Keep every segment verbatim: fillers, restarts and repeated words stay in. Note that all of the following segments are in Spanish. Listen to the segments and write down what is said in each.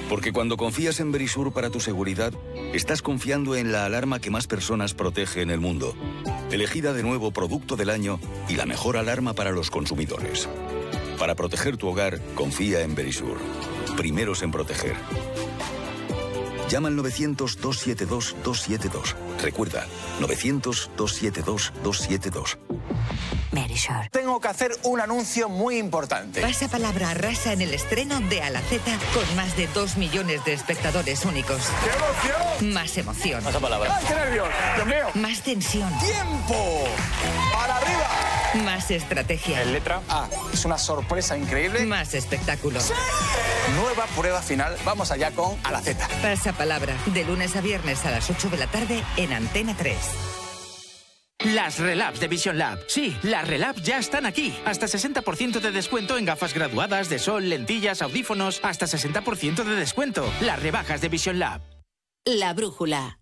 Porque cuando confías en Verisur para tu seguridad, estás confiando en la alarma que más personas protege en el mundo. Elegida de nuevo Producto del Año y la mejor alarma para los consumidores. Para proteger tu hogar, confía en Verisur. Primeros en proteger. Llama al novecientos, dos siete dos, dos siete dos. Recuerda, novecientos, dos siete dos, dos siete dos. Verisur. Tengo que hacer un anuncio muy importante. Pasa palabra arrasa en el estreno de A la Z con más de dos millones de espectadores únicos. ¡Qué emoción! Más emoción. Pasa palabra. ¡Ay, qué nervios! ¡Dios mío! Más tensión. ¡Tiempo! ¡Para arriba! Más estrategia. En letra A. Es una sorpresa increíble. Más espectáculo. ¡Sí! Nueva prueba final. Vamos allá con A la Z. Pasa palabra. De lunes a viernes a las ocho de la tarde en Antena tres. Las Relabs de Vision Lab. Sí, las Relabs ya están aquí. Hasta sesenta por ciento de descuento en gafas graduadas, de sol, lentillas, audífonos. Hasta sesenta por ciento de descuento. Las rebajas de Vision Lab. La brújula.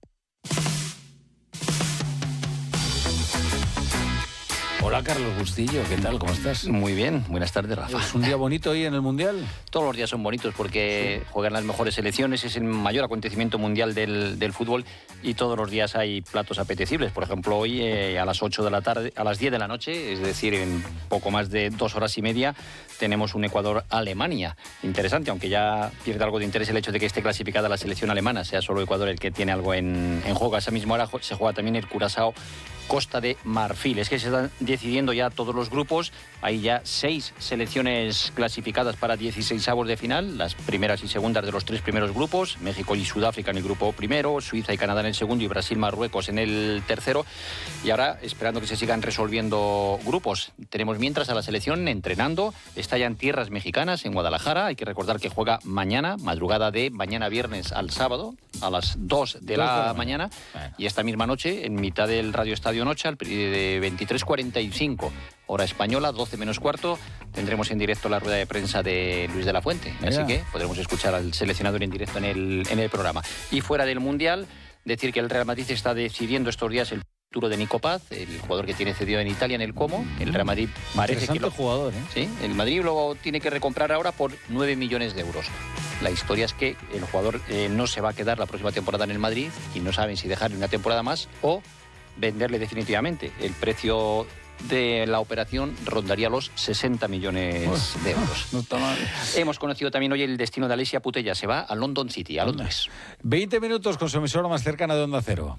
Hola, Carlos Bustillo, ¿qué tal? ¿Cómo estás? Muy bien, buenas tardes, Rafa. ¿Es un día bonito hoy en el Mundial? Todos los días son bonitos porque sí. Juegan las mejores selecciones, es el mayor acontecimiento mundial del, del fútbol y todos los días hay platos apetecibles. Por ejemplo, hoy eh, a las ocho de la tarde, a las diez de la noche, es decir, en poco más de dos horas y media, tenemos un Ecuador-Alemania. Interesante, aunque ya pierde algo de interés el hecho de que esté clasificada la selección alemana, sea solo Ecuador el que tiene algo en, en juego. A esa misma hora se juega también el Curazao Costa de Marfil. Es que se están decidiendo ya todos los grupos. Hay ya seis selecciones clasificadas para dieciseisavos de final, las primeras y segundas de los tres primeros grupos, México y Sudáfrica en el grupo primero, Suiza y Canadá en el segundo y Brasil, Marruecos en el tercero. Y ahora, esperando que se sigan resolviendo grupos, tenemos mientras a la selección entrenando. Está ya en tierras mexicanas, en Guadalajara. Hay que recordar que juega mañana, madrugada de mañana viernes al sábado, a las dos de la mañana. Y esta misma noche, en mitad del Radio Estadio Noche, de veintitrés cuarenta y cinco, hora española, doce menos cuarto, tendremos en directo la rueda de prensa de Luis de la Fuente. Así yeah. que podremos escuchar al seleccionador en directo en el, en el programa. Y fuera del Mundial, decir que el Real Madrid está decidiendo estos días el futuro de Nico Paz, el jugador que tiene cedido en Italia en el Como. El Real Madrid parece que lo... jugador, ¿eh? Sí, el Madrid lo tiene que recomprar ahora por nueve millones de euros. La historia es que el jugador eh, no se va a quedar la próxima temporada en el Madrid y no saben si dejarle una temporada más o venderle definitivamente. El precio de la operación rondaría los sesenta millones de euros. No está mal. Hemos conocido también hoy el destino de Alessia Putellas. Se va a London City, a Londres. veinte minutos con su emisora más cercana de Onda Cero.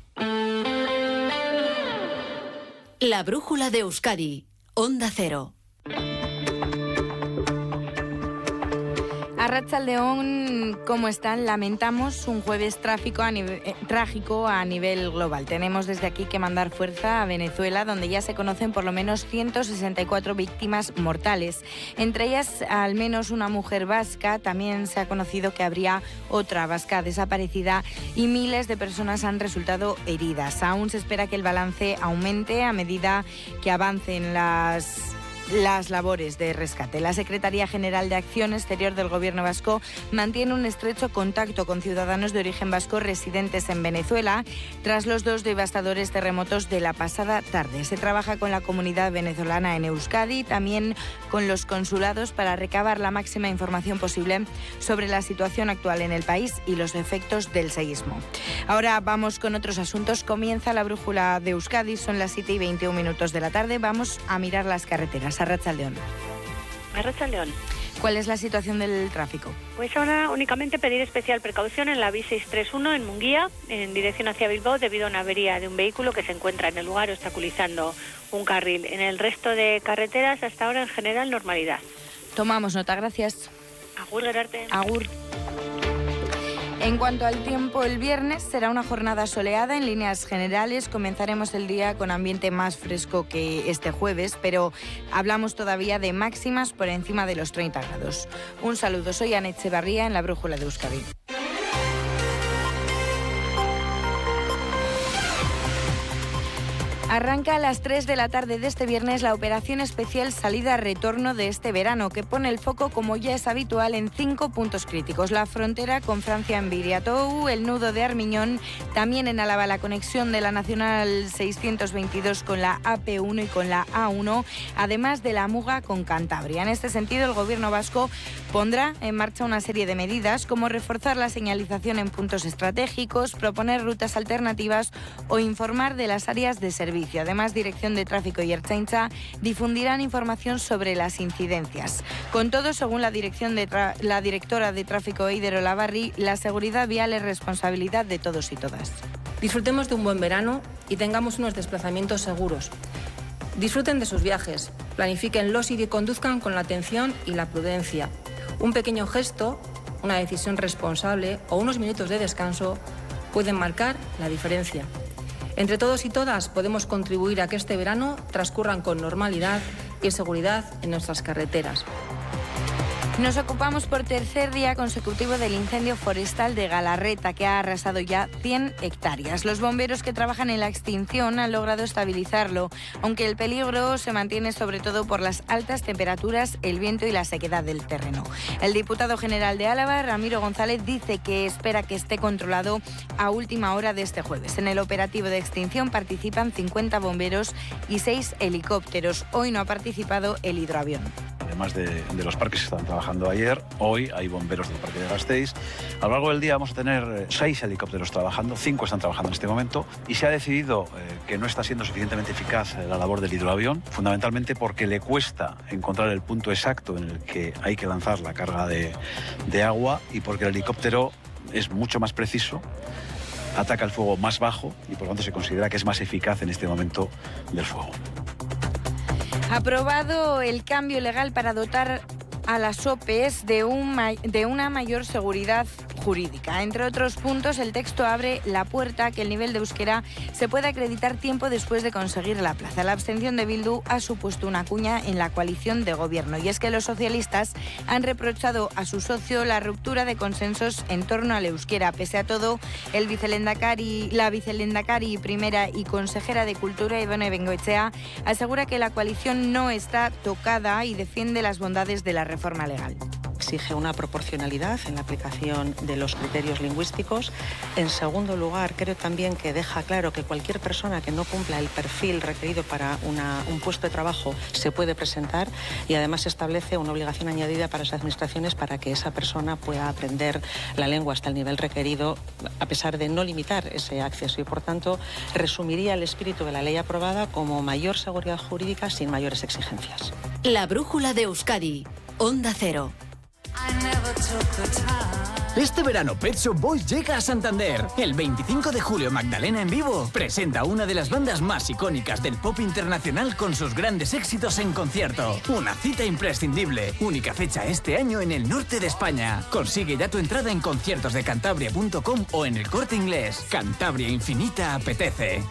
La brújula de Euskadi, Onda Cero. Arratsaldeon, ¿cómo están? Lamentamos un jueves tráfico a nivel, eh, trágico a nivel global. Tenemos desde aquí que mandar fuerza a Venezuela, donde ya se conocen por lo menos ciento sesenta y cuatro víctimas mortales. Entre ellas, al menos una mujer vasca. También se ha conocido que habría otra vasca desaparecida y miles de personas han resultado heridas. Aún se espera que el balance aumente a medida que avancen las... las labores de rescate. La Secretaría General de Acción Exterior del Gobierno vasco mantiene un estrecho contacto con ciudadanos de origen vasco residentes en Venezuela tras los dos devastadores terremotos de la pasada tarde. Se trabaja con la comunidad venezolana en Euskadi, también con los consulados para recabar la máxima información posible sobre la situación actual en el país y los efectos del seísmo. Ahora vamos con otros asuntos. Comienza la brújula de Euskadi, son las siete y veintiún minutos de la tarde. Vamos a mirar las carreteras. Arratsaldeon. Arratsaldeon. ¿Cuál es la situación del tráfico? Pues ahora únicamente pedir especial precaución en la B seiscientos treinta y uno en Munguía, en dirección hacia Bilbao, debido a una avería de un vehículo que se encuentra en el lugar obstaculizando un carril. En el resto de carreteras, hasta ahora en general, normalidad. Tomamos nota, gracias. Agur, Gerarte. Agur. En cuanto al tiempo, el viernes será una jornada soleada en líneas generales. Comenzaremos el día con ambiente más fresco que este jueves, pero hablamos todavía de máximas por encima de los treinta grados. Un saludo, soy Ana Echevarría en la Brújula de Euskadi. Arranca a las tres de la tarde de este viernes la operación especial salida-retorno de este verano, que pone el foco, como ya es habitual, en cinco puntos críticos. La frontera con Francia en Viriatou, el nudo de Armiñón, también en Álava la conexión de la Nacional seiscientos veintidós con la A P uno y con la A uno, además de la Muga con Cantabria. En este sentido, el Gobierno vasco pondrá en marcha una serie de medidas, como reforzar la señalización en puntos estratégicos, proponer rutas alternativas o informar de las áreas de servicio. Además, Dirección de Tráfico y Ertzaintza difundirán información sobre las incidencias. Con todo, según la, dirección de tra- la directora de Tráfico, Eider Olavarri, la seguridad vial es responsabilidad de todos y todas. Disfrutemos de un buen verano y tengamos unos desplazamientos seguros. Disfruten de sus viajes, planifíquenlos y conduzcan con la atención y la prudencia. Un pequeño gesto, una decisión responsable o unos minutos de descanso pueden marcar la diferencia. Entre todos y todas podemos contribuir a que este verano transcurran con normalidad y seguridad en nuestras carreteras. Nos ocupamos por tercer día consecutivo del incendio forestal de Galarreta, que ha arrasado ya cien hectáreas. Los bomberos que trabajan en la extinción han logrado estabilizarlo, aunque el peligro se mantiene sobre todo por las altas temperaturas, el viento y la sequedad del terreno. El diputado general de Álava, Ramiro González, dice que espera que esté controlado a última hora de este jueves. En el operativo de extinción participan cincuenta bomberos y seis helicópteros. Hoy no ha participado el hidroavión. Además de, de los parques que estaban trabajando ayer, hoy hay bomberos del Parque de Gasteiz. A lo largo del día vamos a tener seis helicópteros trabajando, cinco están trabajando en este momento, y se ha decidido eh, que no está siendo suficientemente eficaz la labor del hidroavión, fundamentalmente porque le cuesta encontrar el punto exacto en el que hay que lanzar la carga de, de agua, y porque el helicóptero es mucho más preciso, ataca el fuego más bajo y por lo tanto se considera que es más eficaz en este momento del fuego. Aprobado el cambio legal para dotar a las O P Es de, un, de una mayor seguridad jurídica. Entre otros puntos, el texto abre la puerta a que el nivel de euskera se pueda acreditar tiempo después de conseguir la plaza. La abstención de Bildu ha supuesto una cuña en la coalición de gobierno, y es que los socialistas han reprochado a su socio la ruptura de consensos en torno al euskera. Pese a todo, el vicelendakari, la vicelendakari primera y consejera de Cultura, Ibone Bengoechea, asegura que la coalición no está tocada y defiende las bondades de la reforma legal. Exige una proporcionalidad en la aplicación de los criterios lingüísticos. En segundo lugar, creo también que deja claro que cualquier persona que no cumpla el perfil requerido para una, un puesto de trabajo se puede presentar, y además establece una obligación añadida para las administraciones para que esa persona pueda aprender la lengua hasta el nivel requerido, a pesar de no limitar ese acceso, y por tanto resumiría el espíritu de la ley aprobada como mayor seguridad jurídica sin mayores exigencias. La brújula de Euskadi, Onda Cero. Este verano Pet Shop Boys llega a Santander. El veinticinco de julio Magdalena en vivo presenta una de las bandas más icónicas del pop internacional con sus grandes éxitos en concierto. Una cita imprescindible. Única fecha este año en el norte de España. Consigue ya tu entrada en conciertos de cantabria punto com o en El Corte Inglés. Cantabria Infinita apetece.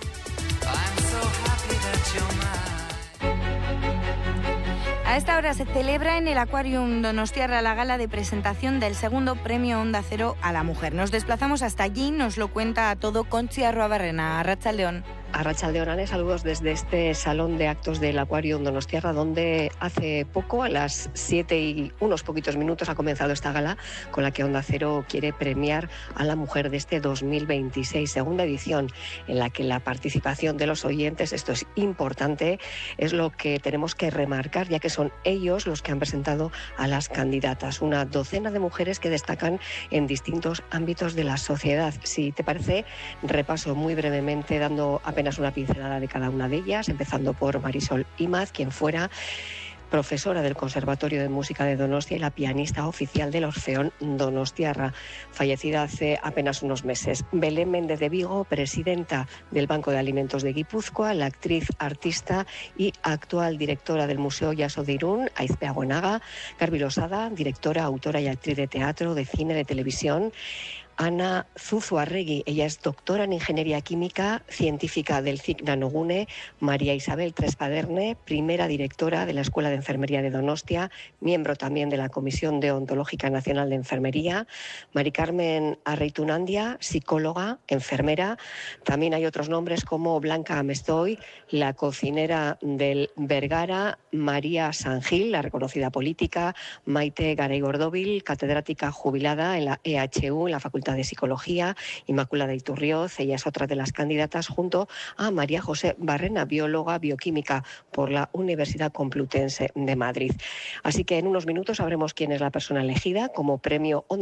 A esta hora se celebra en el Aquarium Donostiarra la gala de presentación del segundo premio Onda Cero a la mujer. Nos desplazamos hasta allí, nos lo cuenta a todo Conchi Arruabarrena. Arratsaldeon. Arratsaldeon, Ale, saludos desde este salón de actos del Aquarium Donostiarra, donde hace poco, a las siete y unos poquitos minutos, ha comenzado esta gala con la que Onda Cero quiere premiar a la mujer de este dos mil veintiséis, segunda edición, en la que la participación de los oyentes, esto es importante, es lo que tenemos que remarcar, ya que son ellos los que han presentado a las candidatas, una docena de mujeres que destacan en distintos ámbitos de la sociedad. Si te parece, repaso muy brevemente, dando apenas una pincelada de cada una de ellas, empezando por Marisol Imaz, quien fuera profesora del Conservatorio de Música de Donostia y la pianista oficial del Orfeón Donostiarra, fallecida hace apenas unos meses. Belén Méndez de Vigo, presidenta del Banco de Alimentos de Guipúzcoa, la actriz, artista y actual directora del Museo Yaso de Irún, Aizpe Agonaga. Garbi Losada, directora, autora y actriz de teatro, de cine, de televisión. Ana Zuzuarregui. Ella es doctora en Ingeniería Química, científica del C I C Nanogune. María Isabel Trespaderne, primera directora de la Escuela de Enfermería de Donostia, miembro también de la Comisión Deontológica Nacional de Enfermería. Mari Carmen Arreitunandia, psicóloga, enfermera. También hay otros nombres como Blanca Amestoy, la cocinera del Vergara, María Sangil, la reconocida política, Maite Garay Gordóvil, catedrática jubilada en la E H U, en la Facultad de Psicología, Inmaculada Iturrioz, ella es otra de las candidatas, junto a María José Barrena, bióloga bioquímica por la Universidad Complutense de Madrid. Así que en unos minutos sabremos quién es la persona elegida como premio Onda